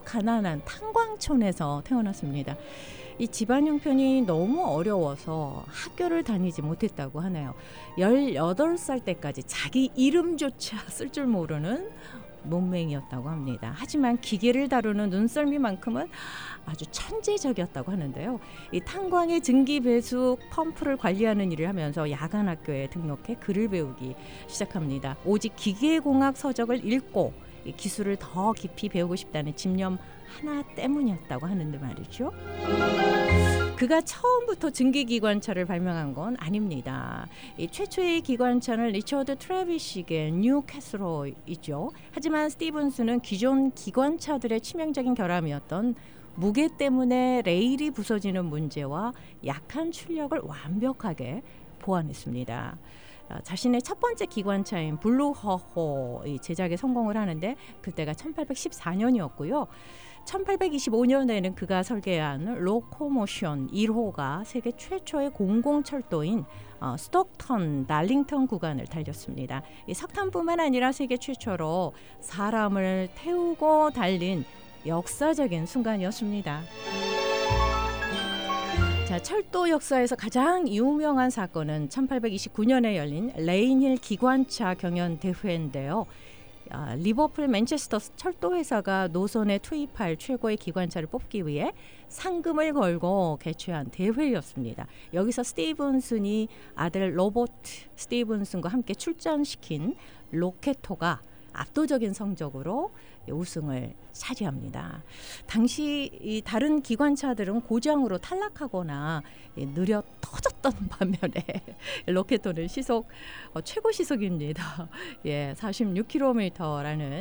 가난한 탄광촌에서 태어났습니다. 이 집안 형편이 너무 어려워서 학교를 다니지 못했다고 하네요. 18살 때까지 자기 이름조차 쓸 줄 모르는 문맹이었다고 합니다. 하지만 기계를 다루는 눈썰미만큼은 아주 천재적이었다고 하는데요. 이 탄광의 증기 배수 펌프를 관리하는 일을 하면서 야간 학교에 등록해 글을 배우기 시작합니다. 오직 기계공학 서적을 읽고 이 기술을 더 깊이 배우고 싶다는 집념 하나 때문이었다고 하는데 말이죠. 그가 처음부터 증기기관차를 발명한 건 아닙니다. 이 최초의 기관차는 리처드 트래비식의 뉴캐슬로이죠. 하지만 스티븐스는 기존 기관차들의 치명적인 결함이었던 무게 때문에 레일이 부서지는 문제와 약한 출력을 완벽하게 보완했습니다. 자신의 첫 번째 기관차인 블루허호 제작에 성공을 하는데 그때가 1814년이었고요. 1825년에는 그가 설계한 로코모션 1호가 세계 최초의 공공철도인 스톡턴 달링턴 구간을 달렸습니다. 이 석탄뿐만 아니라 세계 최초로 사람을 태우고 달린 역사적인 순간이었습니다. 자, 철도 역사에서 가장 유명한 사건은 1829년에 열린 레인힐 기관차 경연 대회인데요. 리버풀 맨체스터 철도 회사가 노선에 투입할 최고의 기관차를 뽑기 위해 상금을 걸고 개최한 대회였습니다. 여기서 스티븐슨이 아들 로버트 스티븐슨과 함께 출전시킨 로켓호가 압도적인 성적으로 우승을 차지합니다. 당시 이 다른 기관차들은 고장으로 탈락하거나 느려 터졌던 반면에 로켓호는 시속 최고 시속입니다. 46km라는